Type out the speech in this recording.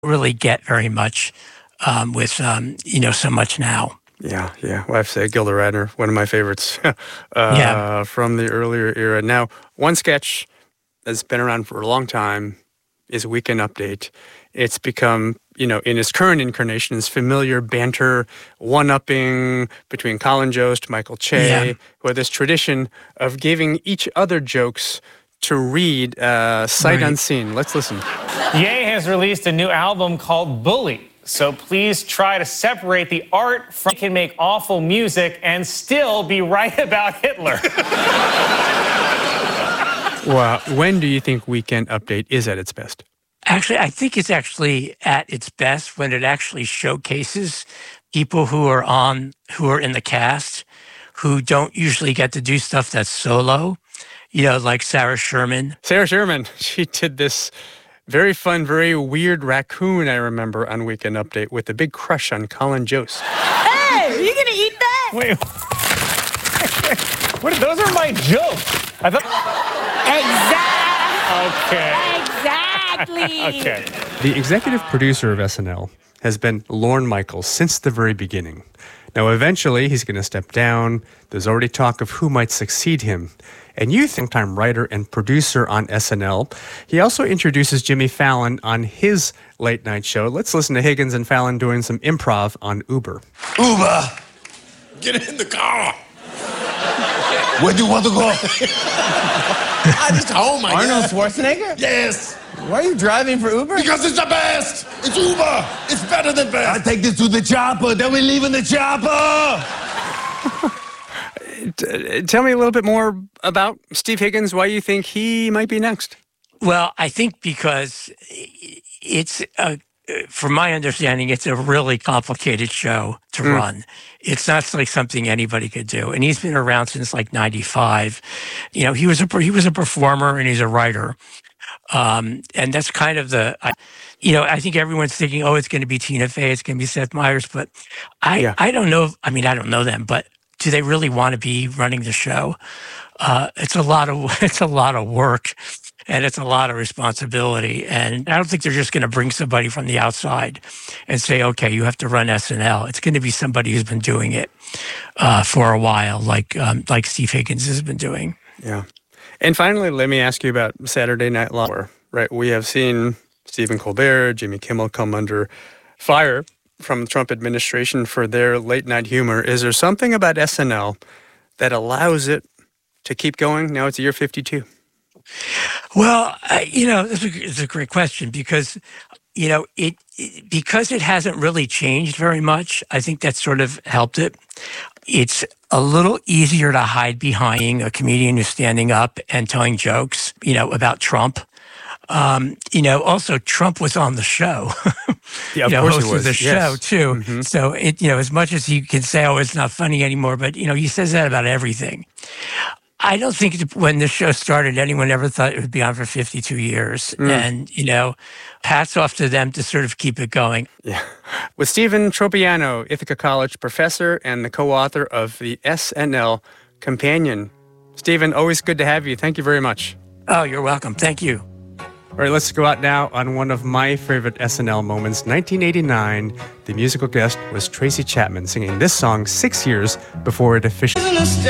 really get very much with so much now. Yeah. Well, I have to say, Gilda Radner, one of my favorites Yeah. from the earlier era. Now, one sketch that's been around for a long time is Weekend Update. It's become, in its current incarnation, this familiar banter, one-upping between Colin Jost, Michael Che, with this tradition of giving each other jokes to read sight unseen. Let's listen. Ye has released a new album called Bully. So please try to separate the art from can make awful music and still be right about Hitler. Well, when do you think Weekend Update is at its best? Actually, I think it's actually at its best when it actually showcases people who are in the cast who don't usually get to do stuff that's solo, like Sarah Sherman. Sarah Sherman, she did this very fun, very weird raccoon, I remember, on Weekend Update with a big crush on Colin Jost. Hey, are you going to eat that? Wait. What? Those are my jokes. I thought. Exactly. Okay. The executive producer of SNL has been Lorne Michaels since the very beginning. Now, eventually, he's going to step down. There's already talk of who might succeed him. And you think time writer and producer on SNL. He also introduces Jimmy Fallon on his late night show. Let's listen to Higgins and Fallon doing some improv on Uber. Uber, get in the car. Where do you want to go? I just home, I Arnold guess. Schwarzenegger? Yes. Why are you driving for Uber? Because it's the best. It's Uber. It's better than best. I take this to the chopper. Then we leave in the chopper. Tell me a little bit more about Steve Higgins, why you think he might be next. Well, I think because it's, from my understanding, it's a really complicated show to run. It's not like something anybody could do. And he's been around since like 95. He was a performer and he's a writer. And that's kind of I think everyone's thinking, it's going to be Tina Fey, it's going to be Seth Meyers, but I don't know. I mean, I don't know them, but do they really want to be running the show? It's a lot of work and it's a lot of responsibility. And I don't think they're just going to bring somebody from the outside and say, okay, you have to run SNL. It's going to be somebody who's been doing it for a while, like Steve Higgins has been doing. Yeah. And finally, let me ask you about Saturday Night Live. Right, we have seen Stephen Colbert, Jimmy Kimmel come under fire from the Trump administration for their late night humor. Is there something about SNL that allows it to keep going? Now it's year 52. Well, it's a great question because, because it hasn't really changed very much. I think that sort of helped it. It's a little easier to hide behind a comedian who's standing up and telling jokes, about Trump. Also Trump was on the show. Yeah, of course he was. The show too. Mm-hmm. So as much as you can say, it's not funny anymore, but he says that about everything. I don't think when this show started, anyone ever thought it would be on for 52 years. And, hats off to them to sort of keep it going. Yeah. With Stephen Tropiano, Ithaca College professor and the co-author of the SNL Companion. Stephen, always good to have you. Thank you very much. Oh, you're welcome. Thank you. All right, let's go out now on one of my favorite SNL moments. 1989, the musical guest was Tracy Chapman singing this song 6 years before it officially...